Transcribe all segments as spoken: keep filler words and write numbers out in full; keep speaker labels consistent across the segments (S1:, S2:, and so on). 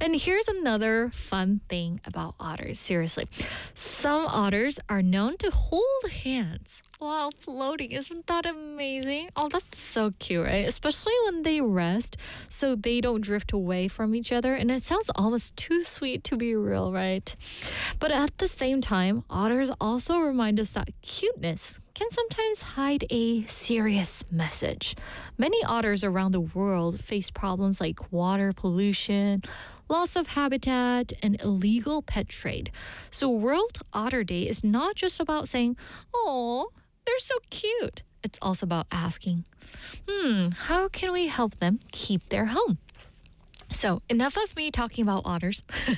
S1: And here's another fun thing about otters. Seriously, some otters are known to hold hands while floating. Isn't that amazing? Oh, that's so cute, right? Especially when they rest so they don't drift away from each other. And it sounds almost too sweet to be real, right? But at the same time, otters also remind us that cuteness can sometimes hide a serious message. Many otters around the world face problems like water pollution, loss of habitat, and illegal pet trade. So World Otter Day is not just about saying, "Oh, they're so cute." It's also about asking, hmm, how can we help them keep their home? So, enough of me talking about otters.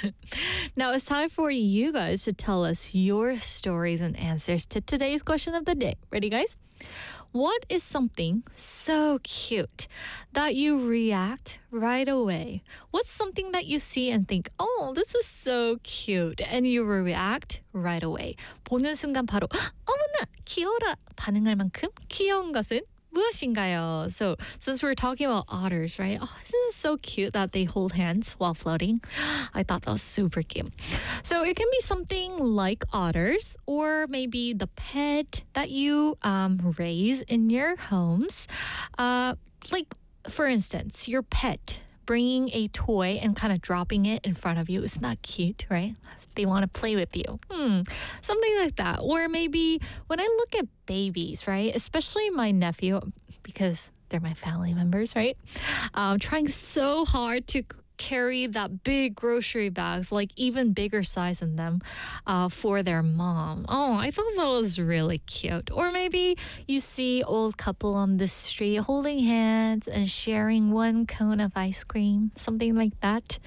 S1: Now it's time for you guys to tell us your stories and answers to today's question of the day. Ready, guys? What is something so cute that you react right away? What's something that you see and think, oh, this is so cute, and you react right away? 보는 순간 바로 어머나 귀여워라 반응할 만큼 귀여운 것은 무엇인가요? So since we're talking about otters, right? Oh, isn't it so cute that they hold hands while floating? I thought that was super cute. So it can be something like otters, or maybe the pet that you um, raise in your homes. Uh, like, for instance, your pet bringing a toy and kind of dropping it in front of you. Isn't that cute, right? They want to play with you. Hmm, something like that. Or maybe when I look at babies, right? Especially my nephew, because they're my family members, right? Um, trying so hard to carry that big grocery bags, like even bigger size than them, uh, for their mom. Oh, I thought that was really cute. Or maybe you see old couple on the street holding hands and sharing one cone of ice cream, something like that,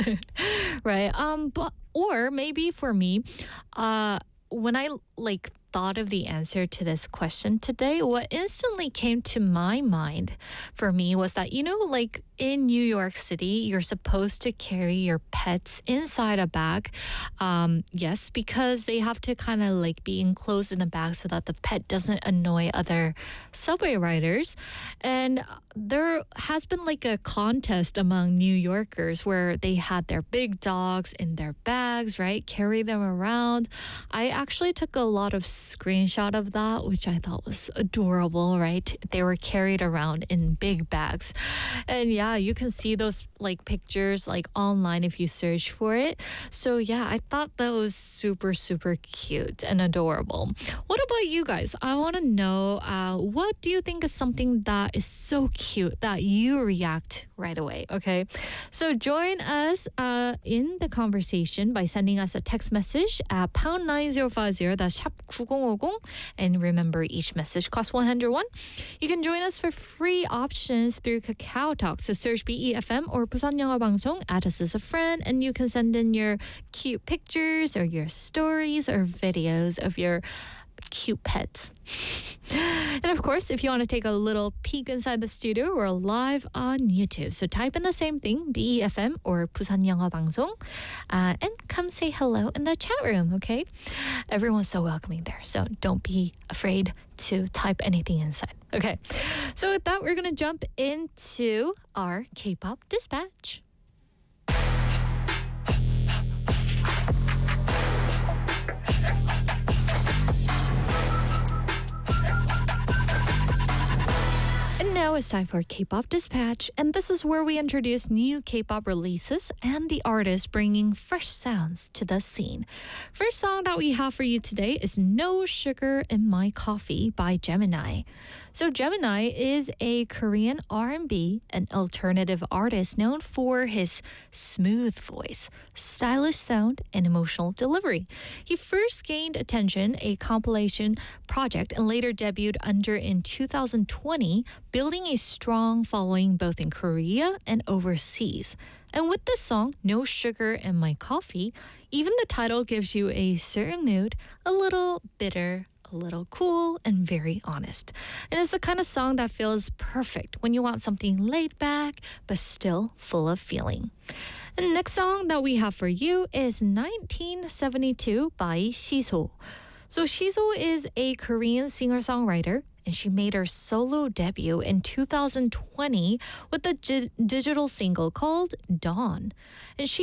S1: right? Um, but or maybe for me, uh, when I like thought of the answer to this question today, what instantly came to my mind for me was that, you know, like in New York City, you're supposed to carry your pets inside a bag. Um, yes, because they have to kind of like be enclosed in a bag so that the pet doesn't annoy other subway riders. And there has been like a contest among New Yorkers where they had their big dogs in their bags, right? Carry them around. I actually took a lot of screenshot of that, which I thought was adorable, right? They were carried around in big bags. And yeah, you can see those like pictures like online if you search for it. So yeah, I thought that was super, super cute and adorable. What about you guys? I want to know, uh, what do you think is something that is so cute that you react right away? Okay, so join us uh, in the conversation by sending us a text message at pound nine zero five zero, that's 샵 구공오공, and remember each message costs one hundred won. You can join us for free options through Kakao Talk, so search B E F M or Busan 영어 방송, add us as a friend, and you can send in your cute pictures or your stories or videos of your cute pets. And of course, if you want to take a little peek inside the studio, we're live on YouTube. So type in the same thing, B E F M or Busan 영어 방송, uh, and come say hello in the chat room, okay? Everyone's so welcoming there, so don't be afraid to type anything inside. Okay, so with that, we're going to jump into our K-pop dispatch. Now it's time for K-pop Dispatch, and this is where we introduce new K-pop releases and the artists bringing fresh sounds to the scene. First song that we have for you today is No Sugar in My Coffee by Gemini. So Gemini is a Korean R and B and alternative artist known for his smooth voice, stylish sound, and emotional delivery. He first gained attention a compilation project and later debuted under in two thousand twenty, building a strong following both in Korea and overseas. And with this song, No Sugar in My Coffee, even the title gives you a certain mood, a little bitter, a little cool, and very honest. And it's the kind of song that feels perfect when you want something laid back, but still full of feeling. And the next song that we have for you is nineteen seventy-two by Shiso. So Shiso is a Korean singer-songwriter, and she made her solo debut in two thousand twenty with a g- digital single called Dawn. And she